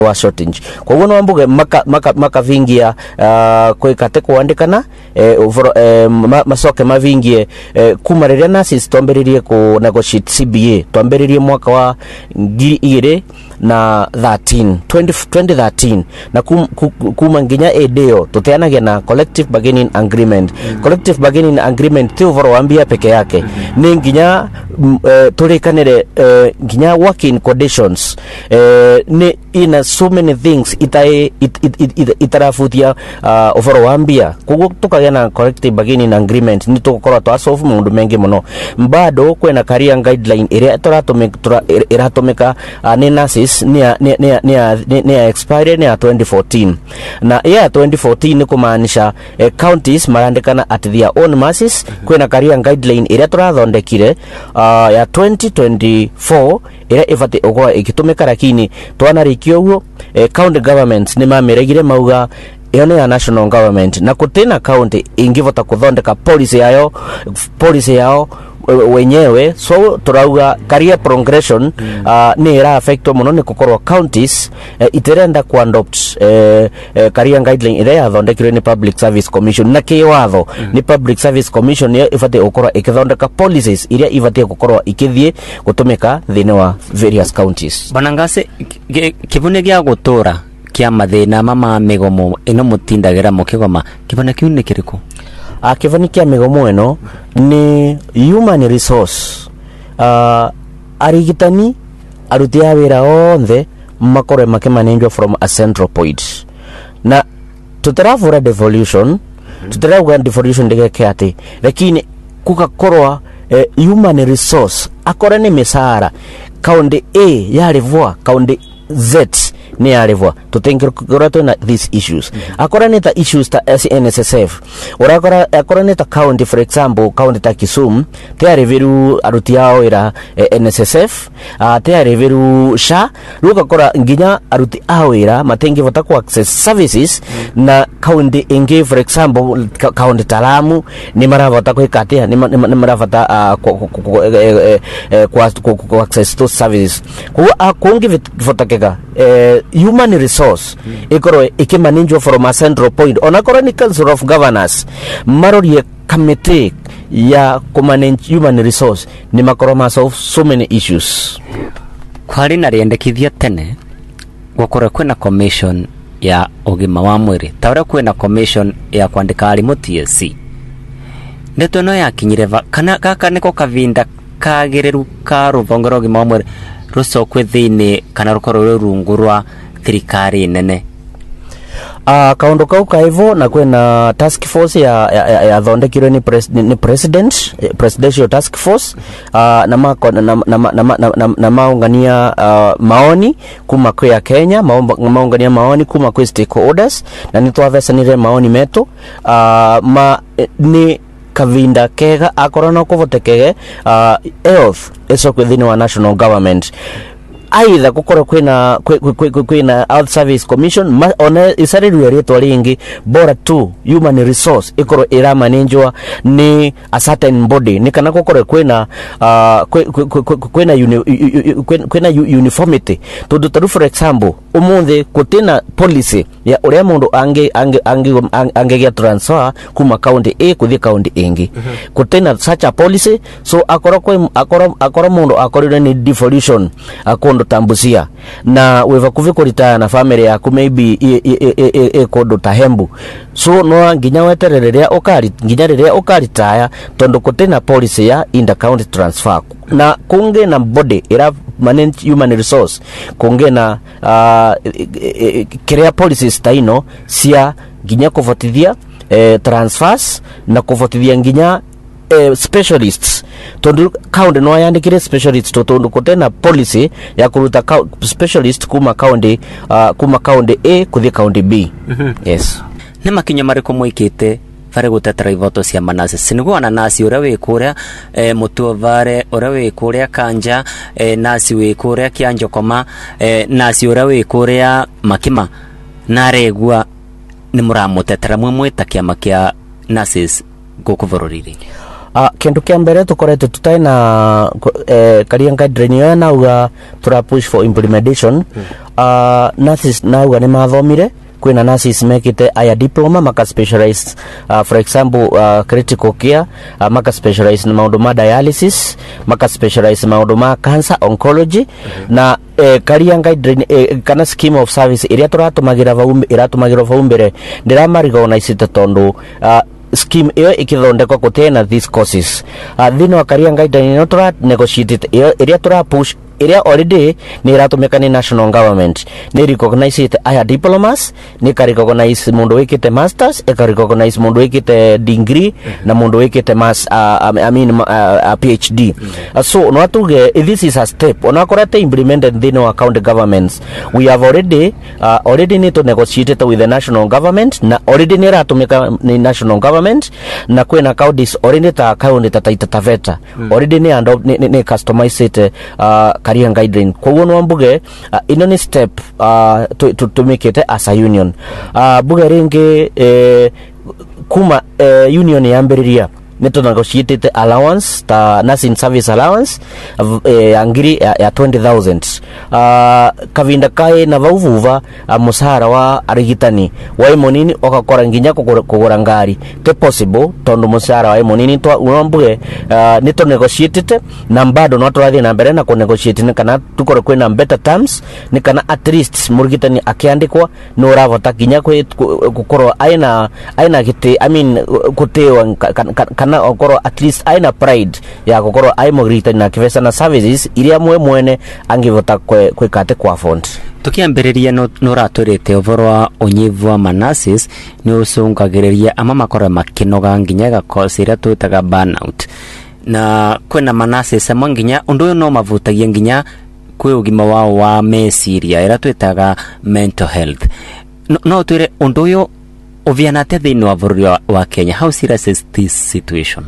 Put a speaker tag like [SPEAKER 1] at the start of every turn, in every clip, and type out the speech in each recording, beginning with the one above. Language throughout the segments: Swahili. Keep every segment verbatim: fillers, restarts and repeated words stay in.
[SPEAKER 1] wa shortage kwa wono ambuge maka maka makavingia uh, kwe kate kuandikana eh, over, eh, ma, masoke mavingie eh, kumareria nurses twambiririe ku negotiate C B A twambiririe mwaka wa ngiri igiri na thirteen twenty thirteen na kum, kuma nginya edeo tuteanagia na collective bargaining agreement mm. collective bargaining agreement ti over wambia peke yake mm. ni nginya uh, tulikanire uh, nginya working conditions uh, ni ina so many things itai it, it, it, it, itarafutia uh, over wambia kugo tukagena na collective bargaining agreement ni tukorwa twa solve mundu mengi muno mbado kwena career guideline area turatumika iratumika uh, ni nurses nia nia nia nia expired nia twenty fourteen na ya twenty fourteen ni kumaanisha eh, counties marandikana at their own masses mm -hmm. kwena career guideline area turathondekire uh, ya twenty twenty-four ira ifate ogwa ikitumika lakini twana rikio uo eh, county governments ni mameregire mauga yone ya national government na kutena county ingivota kuthondeka policy yayo policy yao wenyewe so turauga career progression mm. uh, ni ira affect muno ni kukorwa counties uh, iterenda ku adopt uh, uh, career guideline ira yathondekirwe ni Public Service Commission na kiwatho mm. ni Public Service Commission ya ifate ukorwa ikithondeka policies iria ifate gukorwa ikithie gutumika thini wa various counties.
[SPEAKER 2] Banangase kibune gya gutura kia mathina mama migomo ino mutindagira mukigoma kibone kiu ni kiriku
[SPEAKER 1] a kivani kia migomo eno ni human resource uh, arigitani arutia wira onthe makore makemanenjwa from a central point na tutaravura devolution mm-hmm. tutaravuga devolution ndege ati lakini kukakorwa eh, human resource akora ni misara kaunti A yarivwa kaunti Z ni yarivwa tutengirwa na these issues mm-hmm. akora ni ta issues ta N S S F urakora akora ni ta county for example county ta Kisumu te reveru aruti yao ira eh, N S S F uh, te reveru sha ruka kora nginya aruti awira matengi vota ku access services mm-hmm. na county ingi for example county Talamu ni maravota ku ikatia ni maravota ku access to services ku akungi votakega eh, human resource mm. ikoro ikimanenjwa from a central point onakora ni council of governors marorie committee ya kumanage human resource ni makoroma solve so many issues
[SPEAKER 2] kwari na riendekithia tene gukora kwena commission ya ogima wa mwiri tawara kwena commission ya kwandika arimu T S C ndeto no yakinyire kana kaka niko kavinda kagereru ka ruvongoro ogima wa mwiri rusokwe thini kana rukoro rungurwa thirikari nene
[SPEAKER 1] uh, kaundo kau kaivo na kwena task force ya ya, ya, ya thondekirwe ni, pres, ni, ni president presidential task force uh, na mako na na na, na, na, na maungania uh, maoni kuma kwa Kenya maungania maoni kuma kwa stakeholders na nitwavesanire maoni metu uh, ma ni kavinda kega akorana kuvotekege uh, health eso kwithini wa national government aidha gukora kwina kwina Health Service Commission ma, ona isariru yeretwa ringi bora tu human resource ikoro ira manenjwa ni a certain body ni kana gukora kwina uh, kwina kwina uniformity to do for example umunthe kutina policy ya uria mundu ange ange ange ange get transfer kuma county A kuthi county ingi mm -hmm. kutina such a policy so akora kwa akora akora mundu akorire ni devolution akondo tambusia na weva kuviko retire na family yaku maybe e e e e kondo tahembu so no nginya weterereria okari nginya reria okari taya tondo kutina policy ya inter county transfer na kunge na body ira manage human resource kunge na uh, career policies taino sia nginya kuvotithia eh, transfers na kuvotithia nginya eh, specialists tondu county no yandikire specialists to tondu kutena policy ya kuruta specialist kuma county uh, kuma county A kuthi county B mm-hmm. yes
[SPEAKER 2] ne makinya mariko mwikite fare gutetera ivoto cia manase siniguo na nasi ura we kuria e, mutu vare ura we kuria Kanja e, nasi we kuria Kianjokoma e, nasi ura we kuria Makima na regua ni muramutetera mwemwe takia kia nurses gukuvororiri
[SPEAKER 1] Uh, kendo kia mbere tukorete tutaina eh, career guideline yana uga tura push for implementation mm. uh, nurses nauga ni mathomire kwina nurses mekite aya diploma maka specialize uh, for example uh, critical care uh, maka specialize na maundu ma dialysis maka specialize maundu ma cancer oncology mm-hmm. na eh, career guideline eh, kana scheme of service iria turatumagira vaumbe iratumagira vaumbere ndiramarigonaice tondu uh, scheme iyo ikithondekwa kutena these courses uh, thino wa career guideline no tura negotiate iria tura push iria already ni iratumika ni national government ni recognize it aya diplomas ni ka recognize mundu wikite masters e ka recognize mundu wikite degree mm-hmm. na mundu wikite mas uh, I mean uh, uh, PhD mm-hmm. uh, so no atuge this is a step ona korate implemented in our county governments we have already uh, already need to negotiate with the national government na already ni iratumika ni national government na kwena counties already ta county Taita Taveta mm-hmm. already ni and ni, ni, ni customize it uh, career guideline kwa wono mbuge uh, ino ni step uh, to, to, to make it as a union uh, buge ringi eh, kuma eh, union ya mberiria neto negotiated allowance ta nursing service allowance eh, angiri ya, ya twenty thousand uh, kavinda kai na vauvuva uh, musara wa arigitani wa imonini okakora nginya kugura ngari te possible tondu musara wa imonini to unombuge uh, neto negotiated na bado no twathi na mbere na ku negotiate kana tukore kwena better terms ni kana at least murigitani akiandikwa no ravota nginya kukorwa aina aina gite I mean kutewa kana na okoro at least aina pride ya kokoro ai mogritani na kivesa na services iria mwe mwene angivota kwe kwikate kwa font
[SPEAKER 2] tukiambiriria no noraturite overwa onyivwa manasis ni usungagiriria ama makora makinoga nginyaga cause ira twitaga burnout na kwena manasis amwe nginya undu no mavutagia nginya kwe ugima wao wa meciria ira twitaga mental health no, no twire undu yo ovianate thini wa bururi wa Kenya. How serious is this situation?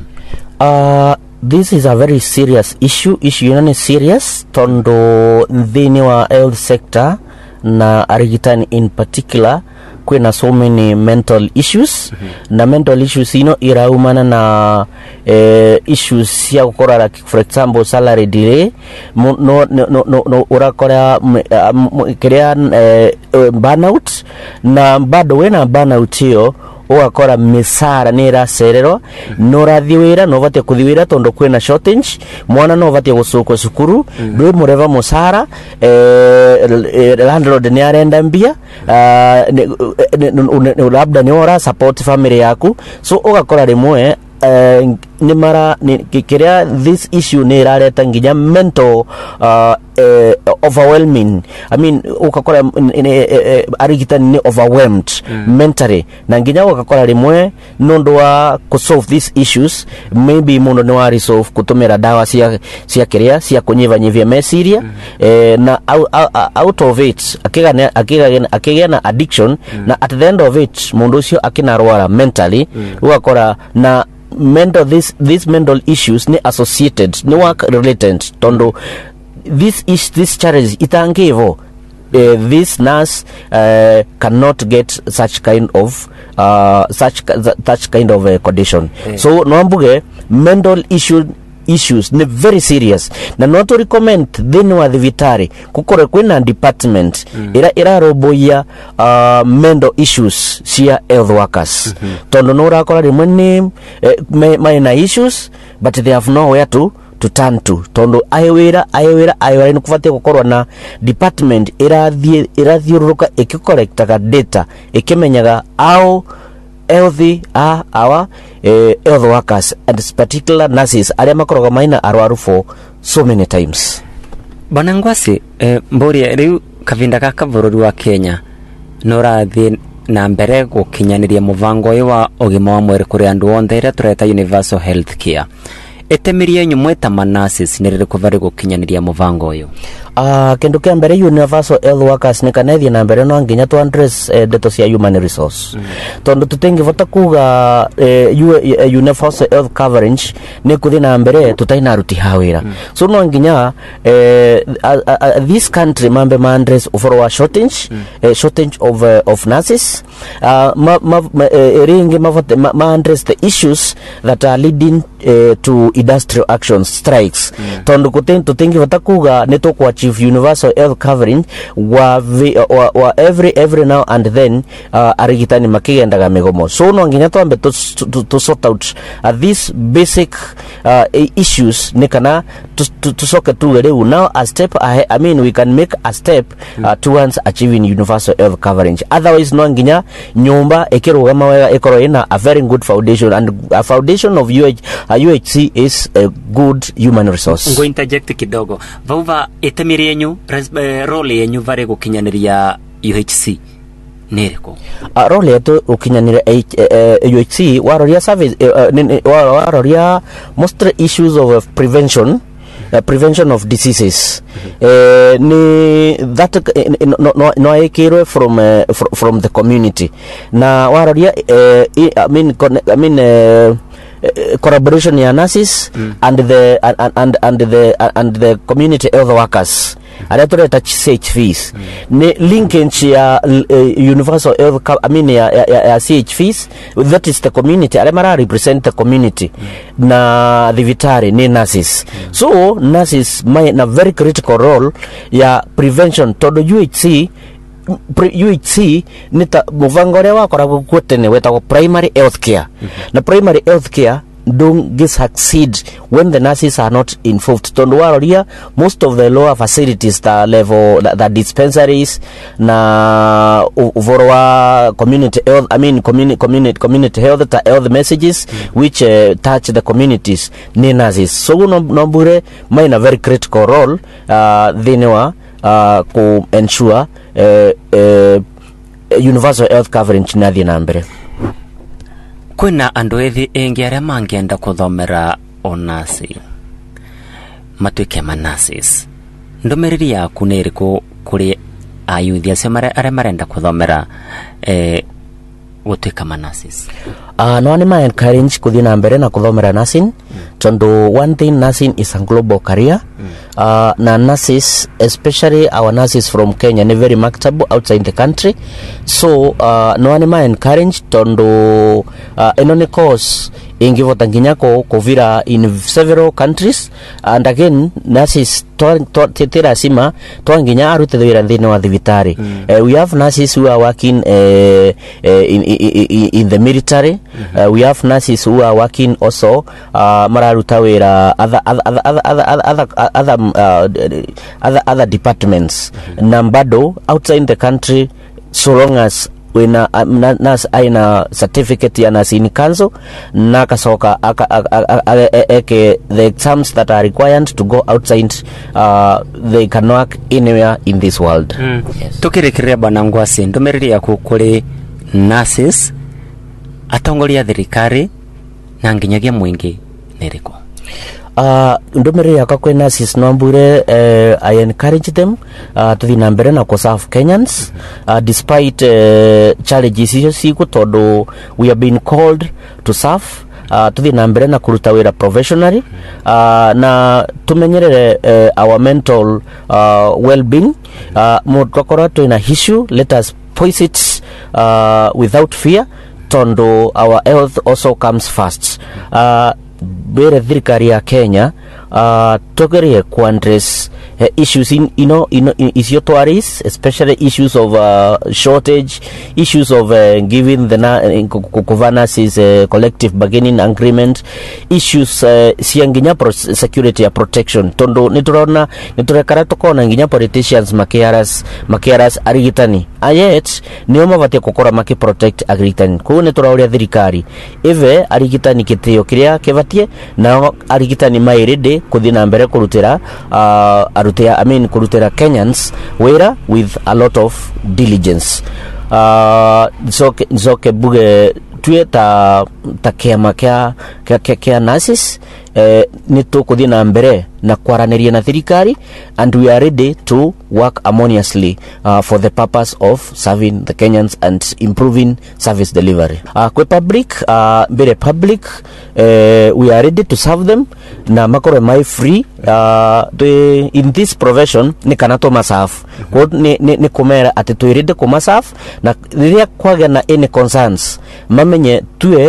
[SPEAKER 1] Uh, this is a very serious issue. Issue ni serious tondo thini wa health sector na arigitani in particular kwena so many mental issues mm-hmm. na mental issues ino iraumana na eh, issues ya kukora like for example salary delay no no no no, no urakora um, kirea eh, burnout na bado wena burnout hiyo wakora misara nira serero mm-hmm. nora thiwira no vate kuthiwira tondo kwena shortage mwana no vate gusuko sukuru mm-hmm. dwe mureva musara eh, landlord ni arenda mbia uh, labda ni ora support family yaku so ugakora rimwe Uh, ni mara ni kikiria this issue ni rareta nginya mental uh, uh, overwhelming I mean ukakora uh, uh, arigitani ni overwhelmed mm. mentally na nginya ukakora rimwe nondo wa ku solve these issues maybe muno ni wa resolve kutumira dawa cia cia kiria cia kunyiva nyivia meciria mm. eh, na out, out of it akigana akigana akigana addiction mm. na at the end of it mundo cio akinarwara mentally mm. ukakora na mental this these mental issues ni associated ni work related tondo this is this challenge itangevo uh, this nurse uh, cannot get such kind of uh, such such kind of uh, condition yeah. So nombuge mental issue issues ni very serious na not to recommend thini wa thivitari kukore kwena department mm. ira ira roboya uh, mental issues cia health workers mm-hmm. tondo no rakora rimwe ni eh, minor issues but they have nowhere to to turn to tondo aiwira aiwira aiwira ni kufatia kukorwa na department ira thie ira thiuruka ikicollectaga data ikimenyaga au healthy are our uh, health workers and particular nurses aria makoroga maina arwaru for so many times.
[SPEAKER 2] Bwana Ngwasi eh, mbori riu kavinda gaka bururi wa Kenya norathi na mbere gukinyaniria muvango uyu wa ugima wa mwiri kuri andu onthe ira tureta universal health care etemirie nyumweta manasis nirire kuvari gukinyaniria muvango uyu
[SPEAKER 1] uh, kendo kia mbere universal health workers nikanethi na mbere no nginya to address uh, deto cia human resource mm. tondo tutengi vota kuga uh, uh, universal health coverage ni kuthi na mbere tutaina ruti hawira mm. so no nginya uh, uh, uh, this country mambe ma address for a shortage mm. uh, shortage of uh, of nurses uh, ma, ma, ma uh, ringi ma, ma, ma address the issues that are leading uh, to industrial action strikes mm. tondu kutin tutingi vatakuga neto ku achieve universal health coverage wa, vi, wa, wa every every now and then uh, arigitani makigendaga migomo so no nginya twambe to, to, to sort out uh, these basic uh, issues nikana to, to, to soke tu leo now a step ahead, I mean we can make a step uh, mm. towards achieving universal health coverage otherwise no nginya nyumba ekirugama wega ekoro ina a very good foundation and a foundation of U H, uh, U H C is a good human resource.
[SPEAKER 2] Ngo interject kidogo vauva etemiri yenyu uh, role yenyu vare gukinyaniria U H C neriko
[SPEAKER 1] uh, role yetu ukinyaniria uh, U H C waroria service uh, uh, waroria most issues of uh, prevention Uh, prevention of diseases mm-hmm. uh, ni that uh, no no no ekirwe from uh, fr from the community na waroria uh, I mean I mean uh, Uh, collaboration ya nurses mm. and the and, and and the and the community health workers ala tuleta C H Vs mm. ni linkage ya uh, universal health I mean ya, ya, ya C H Vs that is the community ala mara represent the community mm. na the vitari ni nurses mm. so nurses may na very critical role ya prevention todo U H C U H C nita muvangore wakora gukutene wetagwo primary health care mm -hmm. na primary health care don't get succeed when the nurses are not involved tondo waroria most of the lower facilities the level the, the dispensaries na uvorowa community health I mean community community community health the health messages mm -hmm. which uh, touch the communities ni nurses so no nombure may a very critical role uh, dhinwa uh, ku ensure uh, uh, universal health coverage nathi na mbere
[SPEAKER 2] kwina andu ethi engi aria mangienda kuthomera onasi matuike manasis ndomereri yaku ni iriku kuri ayuthi acio aria marenda kuthomera eh, gutuika manasis
[SPEAKER 1] uh, no ni ma encourage kuthi na mbere na kuthomera nursing mm. tondo one thing nursing is a global career mm. uh, na nurses especially our nurses from Kenya ni very marketable outside the country so uh, no ni ma encourage tondo uh, eno ni course ingivota nginyako kovira in several countries and again nurses tetera sima twanginya arute wira thina wa thibitari mm. uh, we have nurses who are working uh, uh, in, in in the military mm-hmm. uh, we have nurses who are working also uh, mararuta wira other other other other other other, uh, other, other departments mm-hmm. nambado outside the country so long as when a nurse aina certificate ya nursing council na kasoka eke the exams that are required to go outside uh, they can work anywhere in this world
[SPEAKER 2] mm. yes. Tukirekerea bwana Ngwasi ndomereri yaku kuri nurses atongoria thirikari na nginyagia mwingi neriko
[SPEAKER 1] uh ndomereri yakwa kwe nurses nombure uh, I encourage them uh, to the mbere na ku serve Kenyans uh, despite uh, challenges hizo siku todo we have been called to serve uh, to the mbere na kuruta wira professionally uh, na tumenyerere uh, our mental uh, well-being uh, mutokora to ina issue let us voice it uh, without fear tondo our health also comes first uh, bere thirikari ya Kenya uh, togerie ku address uh, issues in you know in, in issues especially issues of uh, shortage issues of uh, giving the governance is a collective bargaining agreement issues uh, sianginya security ya protection tondo niturona niturekara tokona nginya politicians makiaras makiaras arigitani ayet niyo mavate kokora maki protect arigitani ku nituraoria thirikari eve arigitani kitio kiria kevatie na arigitani mairede kuthina mbere kurutira uh, arutia I mean kurutira Kenyans wera with a lot of diligence uh, so so ke buge tueta takiama kya kya kya nurses eh, nito kuthina mbere na kwaraniria na thirikari and we are ready to work harmoniously uh, for the purpose of serving the Kenyans and improving service delivery uh, kwa public uh, bere public uh, we are ready to serve them na makoro my free uh, the, in this profession ni kanato masaf mm -hmm. ni, ni, ni kumera ati tu ready kumasaf na riria kwaga na any concerns mamenye tuwe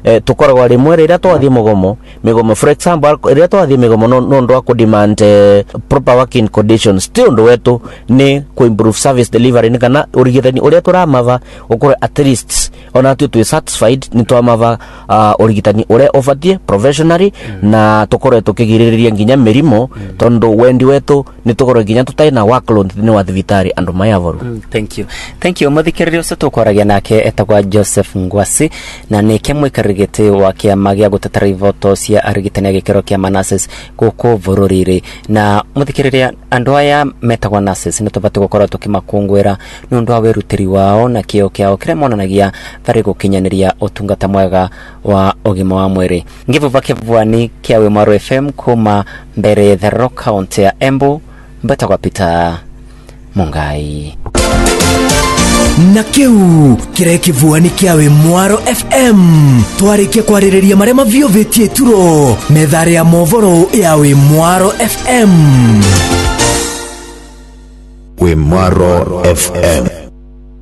[SPEAKER 1] eh, tukoragwa rimwe rira twathie mugomo migomo for example rira twathie migomo no no ndo ku demand eh, proper working conditions still ndo wetu ni ku improve service delivery ni kana urigitani uria turamava ukore at least ona tu tu satisfied ni twamava uh, urigitani uria ofatie professionally mm. na tukore tukigiriria nginya mirimo mm. tondo wendi wetu ni tukore nginya tutaina workload ni wa thibitari andu mayavoru.
[SPEAKER 2] mm, thank you thank you muthikiririo se tukwaragia nake etagwa Joseph Ngwasi na ni kemwikarigite wa kiama gia gutetera ivoto cia arigitani gikero kia Manasseh guku vururiri na muthikiriria andu aya metagwa Nurses ni tubati gukorwo tukimakungwira ni undu wa wirutiri wao na kio kiao kire monanagia bari gukinyaniria utungata mwega wa ogima wa mwiri. Ngivuva kivwani kia Wimaro F M kuma mbere the Rock County ya Embu betagwa Peter Mungai
[SPEAKER 3] na kiu kire kivuani kia Wimaro F M twarikia kwaririria maria maviovetie turo methare ya movoro ya Wimaro F M.
[SPEAKER 4] Wimaro F M.